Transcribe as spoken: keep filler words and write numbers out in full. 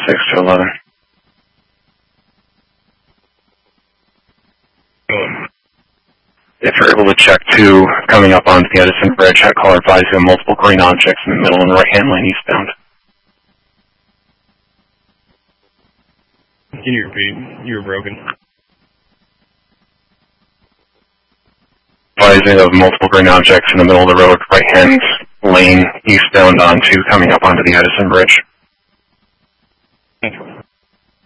six to eleven. If you're able to check two coming up onto the Edison Bridge, I call advise you of multiple green objects in the middle and right-hand lane eastbound. Can you repeat? You were broken. Advising of multiple green objects in the middle of the road, right-hand lane eastbound on two coming up onto the Edison Bridge. Thank you.